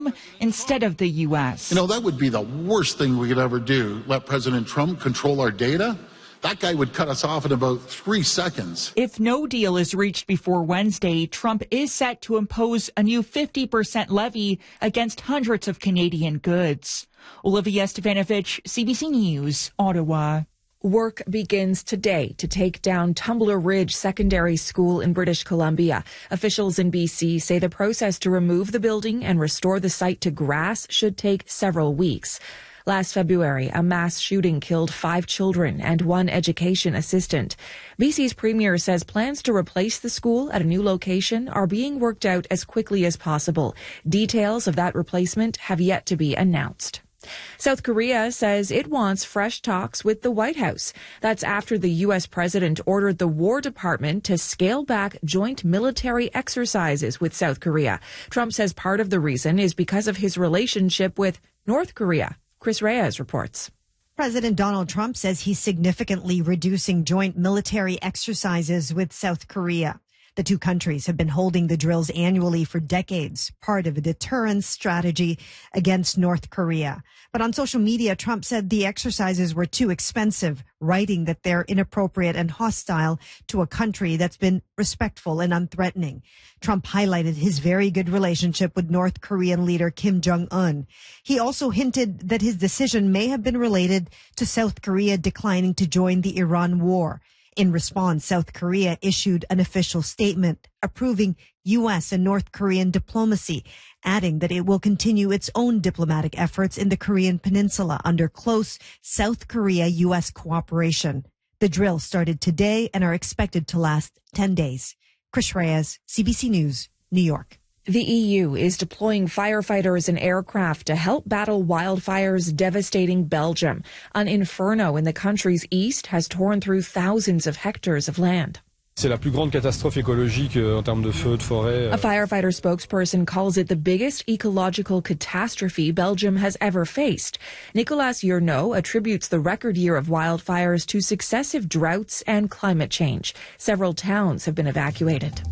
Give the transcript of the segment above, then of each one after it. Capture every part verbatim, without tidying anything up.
instead of the U S. You know, that would be the worst thing we could ever do, let President Trump control our data. That guy would cut us off in about three seconds. If no deal is reached before Wednesday, Trump is set to impose a new fifty percent levy against hundreds of Canadian goods. Olivia Stefanovich, C B C News, Ottawa. Work begins today to take down Tumbler Ridge Secondary School in British Columbia. Officials in B C say the process to remove the building and restore the site to grass should take several weeks. Last February, a mass shooting killed five children and one education assistant. B C's premier says plans to replace the school at a new location are being worked out as quickly as possible. Details of that replacement have yet to be announced. South Korea says it wants fresh talks with the White House. That's after the U S president ordered the War Department to scale back joint military exercises with South Korea. Trump says part of the reason is because of his relationship with North Korea. Chris Reyes reports. President Donald Trump says he's significantly reducing joint military exercises with South Korea. The two countries have been holding the drills annually for decades, part of a deterrence strategy against North Korea. But on social media, Trump said the exercises were too expensive, writing that they're inappropriate and hostile to a country that's been respectful and unthreatening. Trump highlighted his very good relationship with North Korean leader Kim Jong-un. He also hinted that his decision may have been related to South Korea declining to join the Iran war. In response, South Korea issued an official statement approving U S and North Korean diplomacy, adding that it will continue its own diplomatic efforts in the Korean peninsula under close South Korea-U S cooperation. The drills started today and are expected to last ten days. Chris Reyes, C B C News, New York. The E U is deploying firefighters and aircraft to help battle wildfires devastating Belgium. An inferno in the country's east has torn through thousands of hectares of land. C'est la plus grande catastrophe écologique en termes de feux de forêt. A firefighter spokesperson calls it the biggest ecological catastrophe Belgium has ever faced. Nicolas Journeau attributes the record year of wildfires to successive droughts and climate change. Several towns have been evacuated.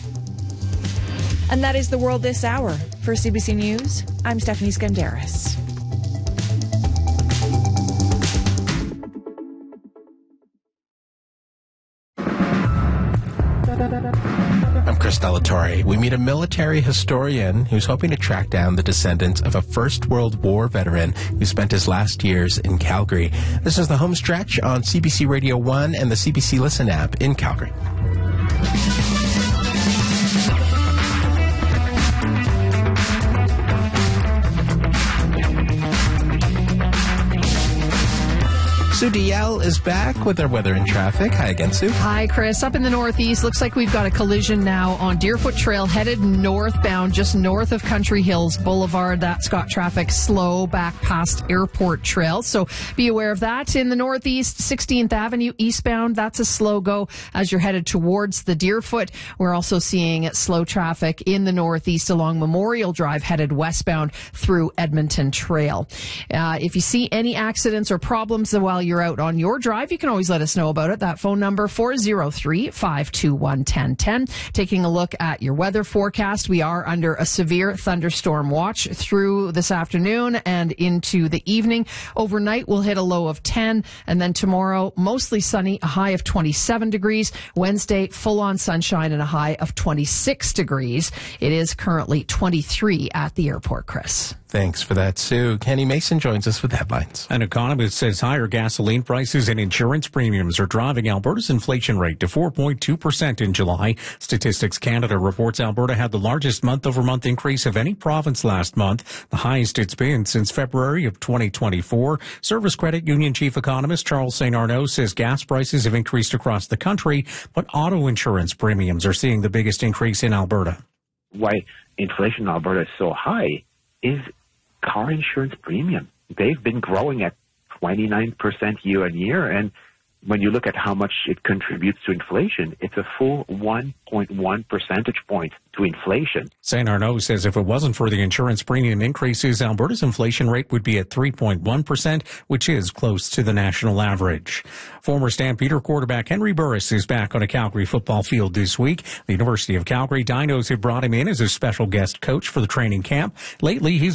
And that is the world this hour. For C B C News, I'm Stephanie Skandaris. I'm Chris Delatorre. We meet a military historian who's hoping to track down the descendants of a First World War veteran who spent his last years in Calgary. This is the home stretch on C B C Radio one and the C B C Listen app in Calgary. Sue D L is back with our weather and traffic. Hi again, Sue. Hi, Chris. Up in the northeast, looks like we've got a collision now on Deerfoot Trail headed northbound, just north of Country Hills Boulevard. That's got traffic slow back past Airport Trail. So be aware of that. In the northeast, sixteenth Avenue eastbound, that's a slow go as you're headed towards the Deerfoot. We're also seeing slow traffic in the northeast along Memorial Drive headed westbound through Edmonton Trail. Uh, if you see any accidents or problems while you're out on your drive, you can always let us know about it. That phone number, four oh three, five two one, one oh one oh. Taking a look at your weather forecast, we are under a severe thunderstorm watch through this afternoon and into the evening. Overnight, we'll hit a low of ten, and then tomorrow, mostly sunny, a high of twenty-seven degrees. Wednesday, full-on sunshine and a high of twenty-six degrees. It is currently twenty-three at the airport, Chris. Thanks for that, Sue. Kenny Mason joins us with headlines. An economist says higher gasoline prices and insurance premiums are driving Alberta's inflation rate to four point two percent in July. Statistics Canada reports Alberta had the largest month-over-month increase of any province last month, the highest it's been since February of twenty twenty-four. Service Credit Union chief economist Charles Saint Arnaud says gas prices have increased across the country, but auto insurance premiums are seeing the biggest increase in Alberta. Why inflation in Alberta is so high is car insurance premium. They've been growing at twenty-nine percent year on year, and when you look at how much it contributes to inflation, it's a full one point one percentage point to inflation. Saint Arnaud says if it wasn't for the insurance premium increases, Alberta's inflation rate would be at three point one percent, which is close to the national average. Former Stampeder quarterback Henry Burris is back on a Calgary football field this week. The University of Calgary Dinos have brought him in as a special guest coach for the training camp. Lately, he's